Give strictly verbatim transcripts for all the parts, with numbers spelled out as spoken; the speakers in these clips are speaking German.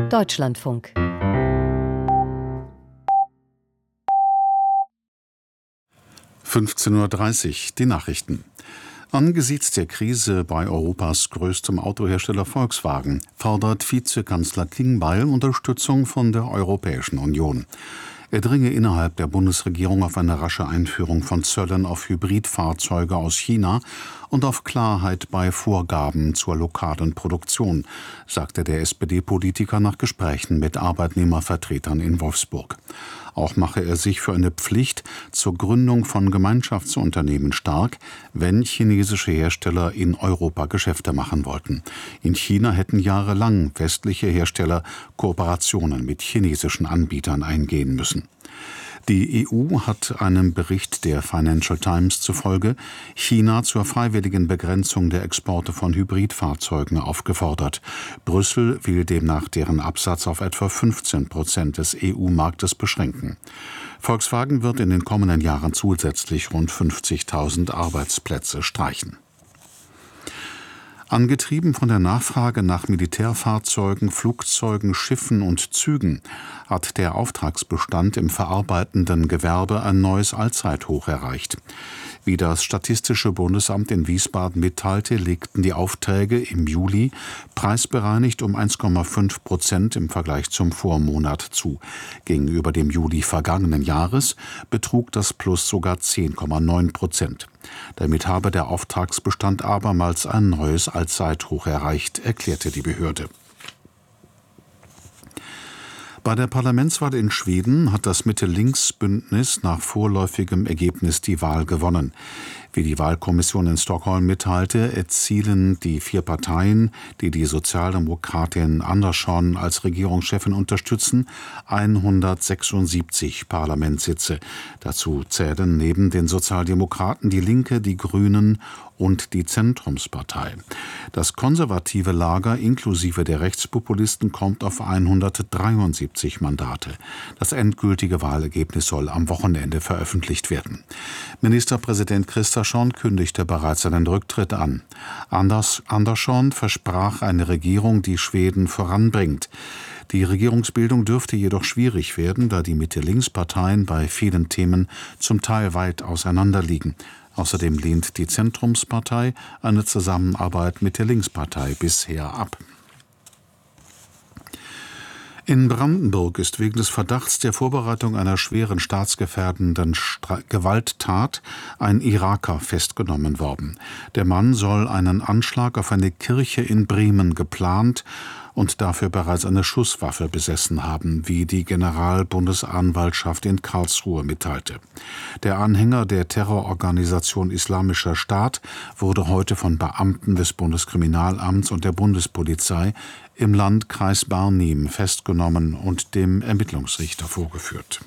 Deutschlandfunk. fünfzehn Uhr dreißig, die Nachrichten. Angesichts der Krise bei Europas größtem Autohersteller Volkswagen fordert Vizekanzler Klingbeil Unterstützung von der Europäischen Union. Er dringe innerhalb der Bundesregierung auf eine rasche Einführung von Zöllen auf Hybridfahrzeuge aus China und auf Klarheit bei Vorgaben zur lokalen Produktion, sagte der S P D-Politiker nach Gesprächen mit Arbeitnehmervertretern in Wolfsburg. Auch mache er sich für eine Pflicht zur Gründung von Gemeinschaftsunternehmen stark, wenn chinesische Hersteller in Europa Geschäfte machen wollten. In China hätten jahrelang westliche Hersteller Kooperationen mit chinesischen Anbietern eingehen müssen. Die E U hat einem Bericht der Financial Times zufolge China zur freiwilligen Begrenzung der Exporte von Hybridfahrzeugen aufgefordert. Brüssel will demnach deren Absatz auf etwa fünfzehn Prozent des E U-Marktes beschränken. Volkswagen wird in den kommenden Jahren zusätzlich rund fünfzigtausend Arbeitsplätze streichen. Angetrieben von der Nachfrage nach Militärfahrzeugen, Flugzeugen, Schiffen und Zügen hat der Auftragsbestand im verarbeitenden Gewerbe ein neues Allzeithoch erreicht. Wie das Statistische Bundesamt in Wiesbaden mitteilte, legten die Aufträge im Juli preisbereinigt um eins Komma fünf Prozent im Vergleich zum Vormonat zu. Gegenüber dem Juli vergangenen Jahres betrug das Plus sogar zehn Komma neun Prozent. Damit habe der Auftragsbestand abermals ein neues Allzeithoch erreicht, erklärte die Behörde. Bei der Parlamentswahl in Schweden hat das Mitte-Links-Bündnis nach vorläufigem Ergebnis die Wahl gewonnen. Wie die Wahlkommission in Stockholm mitteilte, erzielen die vier Parteien, die die Sozialdemokratin Andersson als Regierungschefin unterstützen, hundertsechsundsiebzig Parlamentssitze. Dazu zählen neben den Sozialdemokraten die Linke, die Grünen und die Zentrumspartei. Das konservative Lager inklusive der Rechtspopulisten kommt auf hundertdreiundsiebzig Mandate. Das endgültige Wahlergebnis soll am Wochenende veröffentlicht werden. Ministerpräsident Kristersson kündigte bereits seinen Rücktritt an. Anders, Andersson versprach eine Regierung, die Schweden voranbringt. Die Regierungsbildung dürfte jedoch schwierig werden, da die Mitte-Links-Parteien bei vielen Themen zum Teil weit auseinanderliegen. Außerdem lehnt die Zentrumspartei eine Zusammenarbeit mit der Linkspartei bisher ab. In Brandenburg ist wegen des Verdachts der Vorbereitung einer schweren staatsgefährdenden Stra- Gewalttat ein Iraker festgenommen worden. Der Mann soll einen Anschlag auf eine Kirche in Bremen geplant und dafür bereits eine Schusswaffe besessen haben, wie die Generalbundesanwaltschaft in Karlsruhe mitteilte. Der Anhänger der Terrororganisation Islamischer Staat wurde heute von Beamten des Bundeskriminalamts und der Bundespolizei im Landkreis Barnim festgenommen und dem Ermittlungsrichter vorgeführt.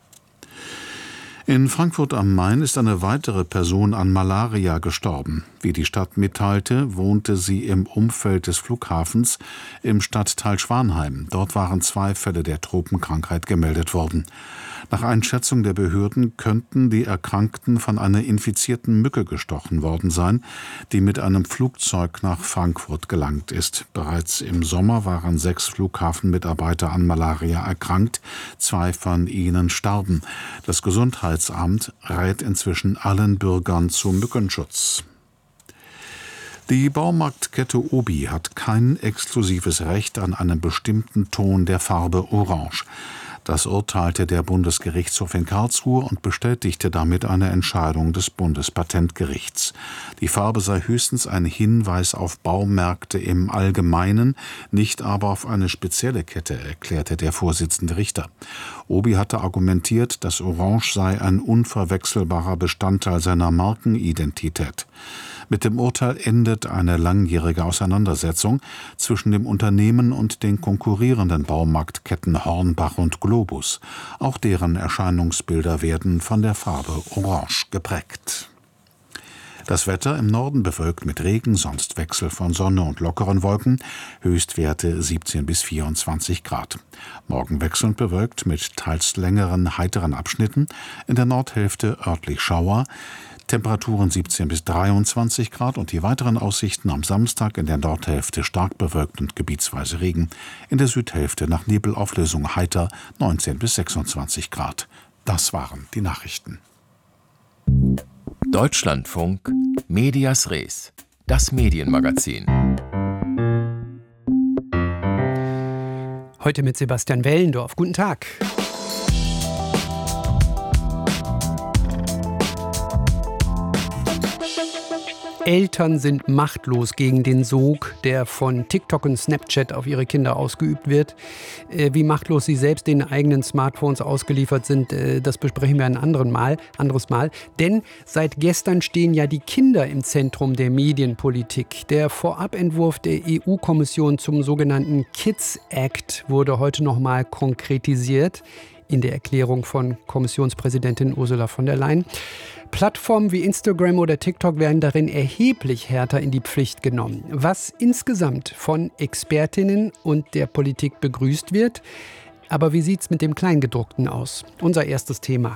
In Frankfurt am Main ist eine weitere Person an Malaria gestorben. Wie die Stadt mitteilte, wohnte sie im Umfeld des Flughafens im Stadtteil Schwanheim. Dort waren zwei Fälle der Tropenkrankheit gemeldet worden. Nach Einschätzung der Behörden könnten die Erkrankten von einer infizierten Mücke gestochen worden sein, die mit einem Flugzeug nach Frankfurt gelangt ist. Bereits im Sommer waren sechs Flughafenmitarbeiter an Malaria erkrankt. Zwei von ihnen starben. Das Gesundheitsamt rät inzwischen allen Bürgern zum Mückenschutz. Die Baumarktkette Obi hat kein exklusives Recht an einem bestimmten Ton der Farbe Orange. Das urteilte der Bundesgerichtshof in Karlsruhe und bestätigte damit eine Entscheidung des Bundespatentgerichts. Die Farbe sei höchstens ein Hinweis auf Baumärkte im Allgemeinen, nicht aber auf eine spezielle Kette, erklärte der Vorsitzende Richter. Obi hatte argumentiert, dass Orange sei ein unverwechselbarer Bestandteil seiner Markenidentität. Mit dem Urteil endet eine langjährige Auseinandersetzung zwischen dem Unternehmen und den konkurrierenden Baumarktketten Hornbach und Globus. Auch deren Erscheinungsbilder werden von der Farbe Orange geprägt. Das Wetter im Norden bewölkt mit Regen, sonst Wechsel von Sonne und lockeren Wolken, Höchstwerte siebzehn bis vierundzwanzig Grad. Morgen wechselnd bewölkt mit teils längeren, heiteren Abschnitten, in der Nordhälfte örtlich Schauer. Temperaturen siebzehn bis dreiundzwanzig Grad und die weiteren Aussichten am Samstag in der Nordhälfte stark bewölkt und gebietsweise Regen, in der Südhälfte nach Nebelauflösung heiter neunzehn bis sechsundzwanzig Grad. Das waren die Nachrichten. Deutschlandfunk Medias Res, das Medienmagazin. Heute mit Sebastian Wellendorf. Guten Tag. Eltern sind machtlos gegen den Sog, der von TikTok und Snapchat auf ihre Kinder ausgeübt wird. Wie machtlos sie selbst den eigenen Smartphones ausgeliefert sind, das besprechen wir ein anderen Mal, anderes Mal. Denn seit gestern stehen ja die Kinder im Zentrum der Medienpolitik. Der Vorabentwurf der E U-Kommission zum sogenannten Kids Act wurde heute noch mal konkretisiert in der Erklärung von Kommissionspräsidentin Ursula von der Leyen. Plattformen wie Instagram oder TikTok werden darin erheblich härter in die Pflicht genommen. Was insgesamt von Expertinnen und der Politik begrüßt wird. Aber wie sieht's mit dem Kleingedruckten aus? Unser erstes Thema.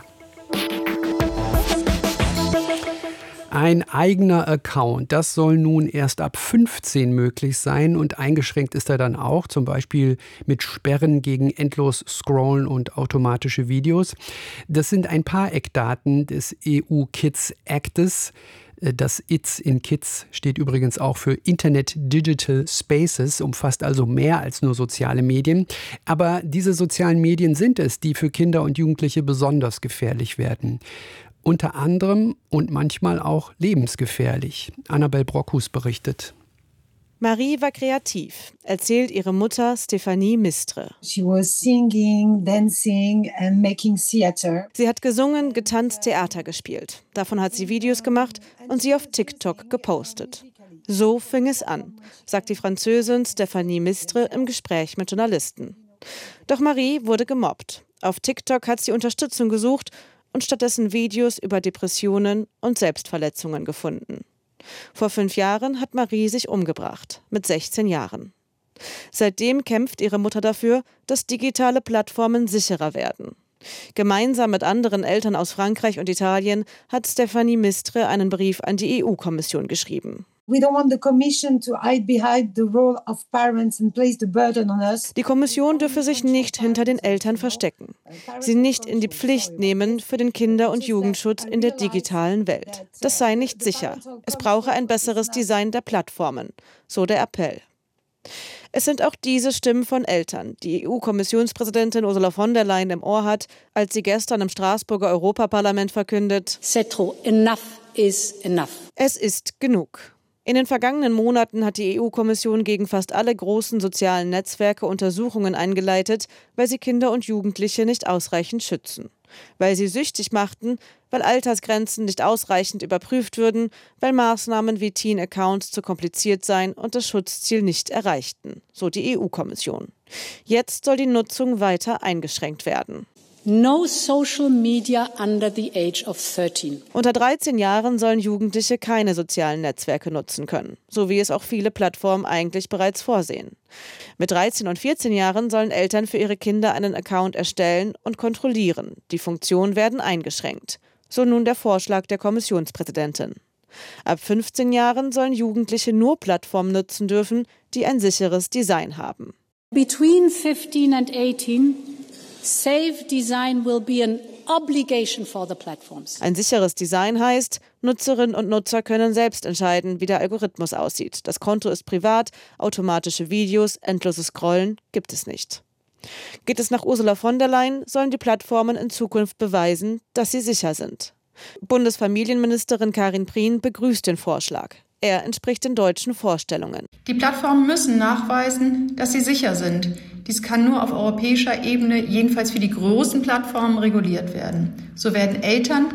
Ein eigener Account, das soll nun erst ab fünfzehn möglich sein und eingeschränkt ist er dann auch, zum Beispiel mit Sperren gegen endlos Scrollen und automatische Videos. Das sind ein paar Eckdaten des E U Kids Actes. Das I T S in Kids steht übrigens auch für Internet Digital Spaces, umfasst also mehr als nur soziale Medien. Aber diese sozialen Medien sind es, die für Kinder und Jugendliche besonders gefährlich werden. Unter anderem und manchmal auch lebensgefährlich. Annabel Brockhus berichtet. Marie war kreativ, erzählt ihre Mutter Stefanie Mistre. She was singing, dancing and making theater. Sie hat gesungen, getanzt, Theater gespielt. Davon hat sie Videos gemacht und sie auf TikTok gepostet. So fing es an, sagt die Französin Stefanie Mistre im Gespräch mit Journalisten. Doch Marie wurde gemobbt. Auf TikTok hat sie Unterstützung gesucht und stattdessen Videos über Depressionen und Selbstverletzungen gefunden. Vor fünf Jahren hat Marie sich umgebracht, mit sechzehn Jahren. Seitdem kämpft ihre Mutter dafür, dass digitale Plattformen sicherer werden. Gemeinsam mit anderen Eltern aus Frankreich und Italien hat Stefanie Mistre einen Brief an die E U-Kommission geschrieben. We don't want the Commission to hide behind the role of parents and place the burden on us. Die Kommission dürfe sich nicht hinter den Eltern verstecken, sie nicht in die Pflicht nehmen für den Kinder- und Jugendschutz in der digitalen Welt. Das sei nicht sicher. Es brauche ein besseres Design der Plattformen, so der Appell. Es sind auch diese Stimmen von Eltern, die E U-Kommissionspräsidentin Ursula von der Leyen im Ohr hat, als sie gestern im Straßburger Europaparlament verkündet: C'est trop. Enough is enough. Es ist genug. In den vergangenen Monaten hat die E U-Kommission gegen fast alle großen sozialen Netzwerke Untersuchungen eingeleitet, weil sie Kinder und Jugendliche nicht ausreichend schützen. Weil sie süchtig machten, weil Altersgrenzen nicht ausreichend überprüft würden, weil Maßnahmen wie Teen-Accounts zu kompliziert seien und das Schutzziel nicht erreichten, so die E U-Kommission. Jetzt soll die Nutzung weiter eingeschränkt werden. No social media under the age of thirteen. Unter dreizehn Jahren sollen Jugendliche keine sozialen Netzwerke nutzen können, so wie es auch viele Plattformen eigentlich bereits vorsehen. Mit dreizehn und vierzehn Jahren sollen Eltern für ihre Kinder einen Account erstellen und kontrollieren. Die Funktionen werden eingeschränkt. So nun der Vorschlag der Kommissionspräsidentin. Ab fünfzehn Jahren sollen Jugendliche nur Plattformen nutzen dürfen, die ein sicheres Design haben. Between fifteen and eighteen, safe design will be an obligation for the platforms. Ein sicheres Design heißt, Nutzerinnen und Nutzer können selbst entscheiden, wie der Algorithmus aussieht. Das Konto ist privat, automatische Videos, endloses Scrollen gibt es nicht. Geht es nach Ursula von der Leyen, sollen die Plattformen in Zukunft beweisen, dass sie sicher sind. Bundesfamilienministerin Karin Prien begrüßt den Vorschlag. Er entspricht den deutschen Vorstellungen. Die Plattformen müssen nachweisen, dass sie sicher sind. Dies kann nur auf europäischer Ebene, jedenfalls für die großen Plattformen, reguliert werden. So werden Eltern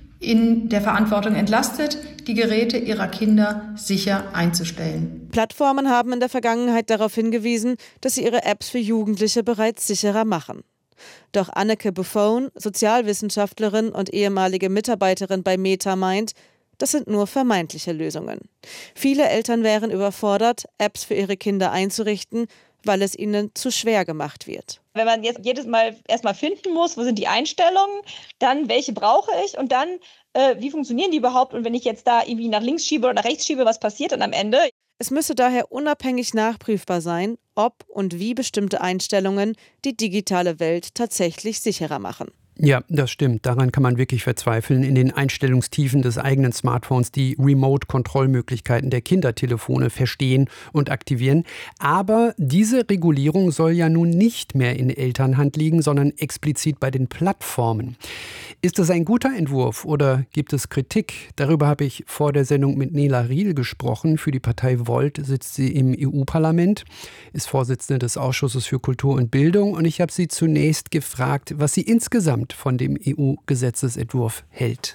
in der Verantwortung entlastet, die Geräte ihrer Kinder sicher einzustellen. Plattformen haben in der Vergangenheit darauf hingewiesen, dass sie ihre Apps für Jugendliche bereits sicherer machen. Doch Anneke Buffon, Sozialwissenschaftlerin und ehemalige Mitarbeiterin bei Meta, meint, das sind nur vermeintliche Lösungen. Viele Eltern wären überfordert, Apps für ihre Kinder einzurichten, weil es ihnen zu schwer gemacht wird. Wenn man jetzt jedes Mal erstmal finden muss, wo sind die Einstellungen, dann welche brauche ich und dann, äh, wie funktionieren die überhaupt? Und wenn ich jetzt da irgendwie nach links schiebe oder nach rechts schiebe, was passiert dann am Ende? Es müsse daher unabhängig nachprüfbar sein, ob und wie bestimmte Einstellungen die digitale Welt tatsächlich sicherer machen. Ja, das stimmt. Daran kann man wirklich verzweifeln. In den Einstellungstiefen des eigenen Smartphones die Remote-Kontrollmöglichkeiten der Kindertelefone verstehen und aktivieren. Aber diese Regulierung soll ja nun nicht mehr in Elternhand liegen, sondern explizit bei den Plattformen. Ist das ein guter Entwurf oder gibt es Kritik? Darüber habe ich vor der Sendung mit Nela Riel gesprochen. Für die Partei Volt sitzt sie im E U-Parlament, ist Vorsitzende des Ausschusses für Kultur und Bildung. Und ich habe sie zunächst gefragt, was sie insgesamt von dem E U-Gesetzesentwurf hält.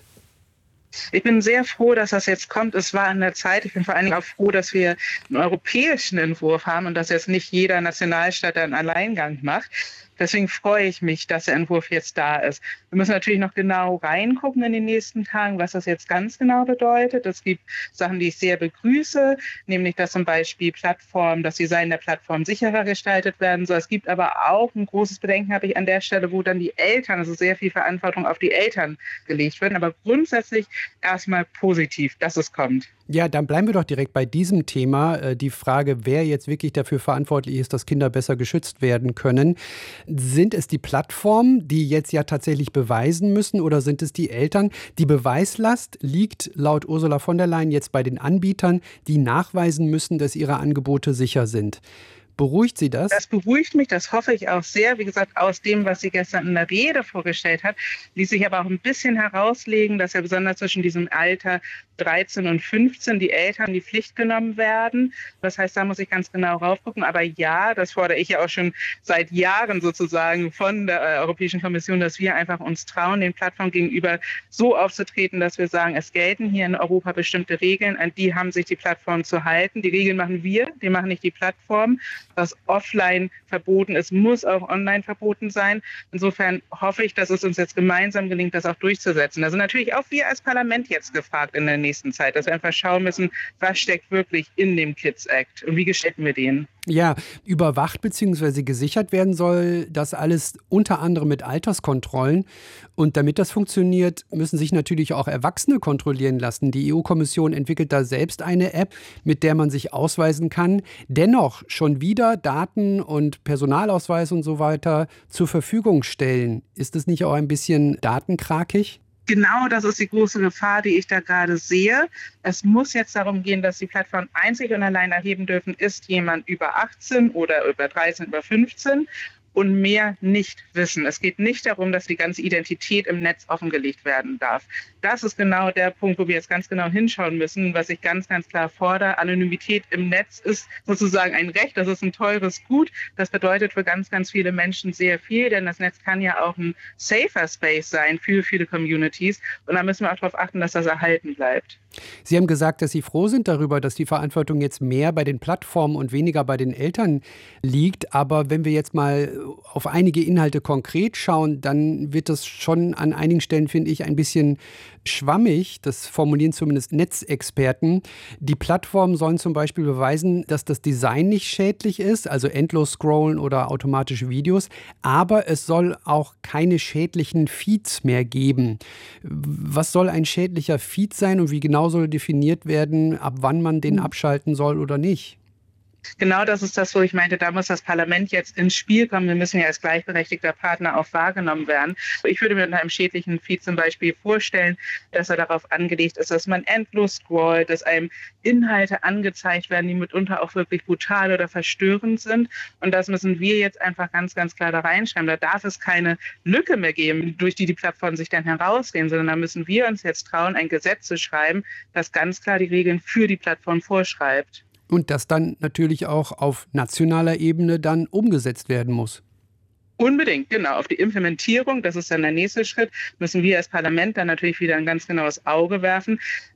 Ich bin sehr froh, dass das jetzt kommt. Es war an der Zeit. Ich bin vor allen Dingen auch froh, dass wir einen europäischen Entwurf haben und dass jetzt nicht jeder Nationalstaat einen Alleingang macht. Deswegen freue ich mich, dass der Entwurf jetzt da ist. Wir müssen natürlich noch genau reingucken in den nächsten Tagen, was das jetzt ganz genau bedeutet. Es gibt Sachen, die ich sehr begrüße, nämlich dass zum Beispiel Plattformen, das Design der Plattform sicherer gestaltet werden soll. Es gibt aber auch ein großes Bedenken, habe ich an der Stelle, wo dann die Eltern, also sehr viel Verantwortung auf die Eltern gelegt wird. Aber grundsätzlich erstmal positiv, dass es kommt. Ja, dann bleiben wir doch direkt bei diesem Thema. Die Frage, wer jetzt wirklich dafür verantwortlich ist, dass Kinder besser geschützt werden können. Sind es die Plattformen, die jetzt ja tatsächlich beweisen müssen, oder sind es die Eltern? Die Beweislast liegt laut Ursula von der Leyen jetzt bei den Anbietern, die nachweisen müssen, dass ihre Angebote sicher sind. Beruhigt Sie das? Das beruhigt mich, das hoffe ich auch sehr. Wie gesagt, aus dem, was sie gestern in der Rede vorgestellt hat, ließ sich aber auch ein bisschen herauslegen, dass ja besonders zwischen diesem Alter dreizehn und fünfzehn die Eltern in die Pflicht genommen werden. Das heißt, da muss ich ganz genau raufgucken. Aber ja, das fordere ich ja auch schon seit Jahren sozusagen von der Europäischen Kommission, dass wir einfach uns trauen, den Plattformen gegenüber so aufzutreten, dass wir sagen, es gelten hier in Europa bestimmte Regeln, an die haben sich die Plattformen zu halten. Die Regeln machen wir, die machen nicht die Plattformen. Was offline verboten ist, muss auch online verboten sein. Insofern hoffe ich, dass es uns jetzt gemeinsam gelingt, das auch durchzusetzen. Also natürlich auch wir als Parlament jetzt gefragt in der nächsten Zeit, dass wir einfach schauen müssen, was steckt wirklich in dem Kids Act und wie gestalten wir den? Ja, überwacht bzw. gesichert werden soll das alles unter anderem mit Alterskontrollen. Und damit das funktioniert, müssen sich natürlich auch Erwachsene kontrollieren lassen. Die E U-Kommission entwickelt da selbst eine App, mit der man sich ausweisen kann. Dennoch schon wieder Daten und Personalausweis und so weiter zur Verfügung stellen. Ist das nicht auch ein bisschen datenkrakig? Genau, das ist die große Gefahr, die ich da gerade sehe. Es muss jetzt darum gehen, dass die Plattformen einzig und allein erheben dürfen, ist jemand über achtzehn oder über dreizehn, über fünfzehn. Und mehr nicht wissen. Es geht nicht darum, dass die ganze Identität im Netz offengelegt werden darf. Das ist genau der Punkt, wo wir jetzt ganz genau hinschauen müssen, was ich ganz, ganz klar fordere. Anonymität im Netz ist sozusagen ein Recht, das ist ein teures Gut. Das bedeutet für ganz, ganz viele Menschen sehr viel, denn das Netz kann ja auch ein safer Space sein für viele Communities. Und da müssen wir auch darauf achten, dass das erhalten bleibt. Sie haben gesagt, dass Sie froh sind darüber, dass die Verantwortung jetzt mehr bei den Plattformen und weniger bei den Eltern liegt. Aber wenn wir jetzt mal auf einige Inhalte konkret schauen, dann wird das schon an einigen Stellen, finde ich, ein bisschen schwammig. Das formulieren zumindest Netzexperten. Die Plattformen sollen zum Beispiel beweisen, dass das Design nicht schädlich ist, also endlos scrollen oder automatische Videos. Aber es soll auch keine schädlichen Feeds mehr geben. Was soll ein schädlicher Feed sein und wie genau soll definiert werden, ab wann man den abschalten soll oder nicht? Genau das ist das, wo ich meinte, da muss das Parlament jetzt ins Spiel kommen. Wir müssen ja als gleichberechtigter Partner auch wahrgenommen werden. Ich würde mir unter einem schädlichen Feed zum Beispiel vorstellen, dass er darauf angelegt ist, dass man endlos scrollt, dass einem Inhalte angezeigt werden, die mitunter auch wirklich brutal oder verstörend sind. Und das müssen wir jetzt einfach ganz, ganz klar da reinschreiben. Da darf es keine Lücke mehr geben, durch die die Plattformen sich dann herausreden, sondern da müssen wir uns jetzt trauen, ein Gesetz zu schreiben, das ganz klar die Regeln für die Plattform vorschreibt. Und das dann natürlich auch auf nationaler Ebene dann umgesetzt werden muss. Unbedingt, genau. Auf die Implementierung, das ist dann der nächste Schritt, müssen wir als Parlament dann natürlich wieder ein ganz genaues Auge werfen.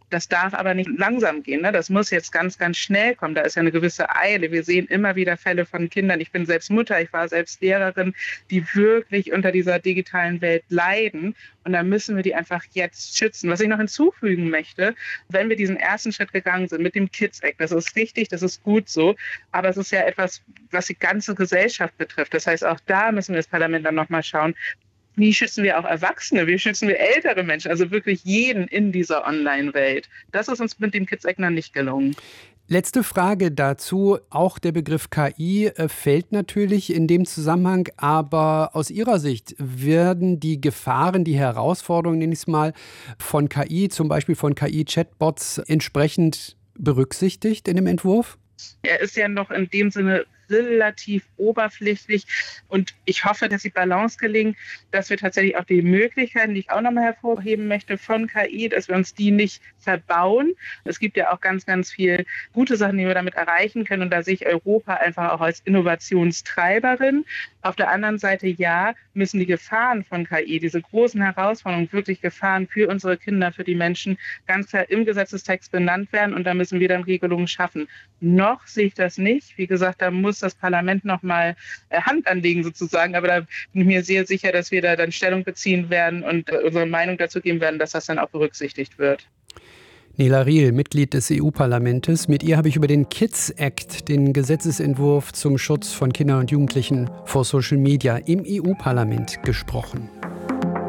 Das darf aber nicht langsam gehen. Ne? Das muss jetzt ganz, ganz schnell kommen. Da ist ja eine gewisse Eile. Wir sehen immer wieder Fälle von Kindern. Ich bin selbst Mutter, ich war selbst Lehrerin, die wirklich unter dieser digitalen Welt leiden. Und da müssen wir die einfach jetzt schützen. Was ich noch hinzufügen möchte, wenn wir diesen ersten Schritt gegangen sind mit dem Kids Act, das ist richtig, das ist gut so, aber es ist ja etwas, was die ganze Gesellschaft betrifft. Das heißt, auch da müssen wir das Parlament dann nochmal schauen, wie schützen wir auch Erwachsene, wie schützen wir ältere Menschen, also wirklich jeden in dieser Online-Welt. Das ist uns mit dem Kids Act noch nicht gelungen. Letzte Frage dazu. Auch der Begriff K I äh, fällt natürlich in dem Zusammenhang, aber aus Ihrer Sicht werden die Gefahren, die Herausforderungen, nenne ich es mal, von K I, zum Beispiel von K I-Chatbots, entsprechend berücksichtigt in dem Entwurf? Er ist ja noch in dem Sinne relativ oberflächlich und ich hoffe, dass die Balance gelingt, dass wir tatsächlich auch die Möglichkeiten, die ich auch nochmal hervorheben möchte von K I, dass wir uns die nicht verbauen. Es gibt ja auch ganz, ganz viel gute Sachen, die wir damit erreichen können und da sehe ich Europa einfach auch als Innovationstreiberin. Auf der anderen Seite, ja, müssen die Gefahren von K I, diese großen Herausforderungen, wirklich Gefahren für unsere Kinder, für die Menschen, ganz klar im Gesetzestext benannt werden und da müssen wir dann Regelungen schaffen. Noch sehe ich das nicht. Wie gesagt, da muss das Parlament noch mal Hand anlegen sozusagen, aber da bin ich mir sehr sicher, dass wir da dann Stellung beziehen werden und unsere Meinung dazu geben werden, dass das dann auch berücksichtigt wird. Nela Riehl, Mitglied des E U-Parlaments. Mit ihr habe ich über den Kids Act, den Gesetzesentwurf zum Schutz von Kindern und Jugendlichen vor Social Media im E U-Parlament gesprochen.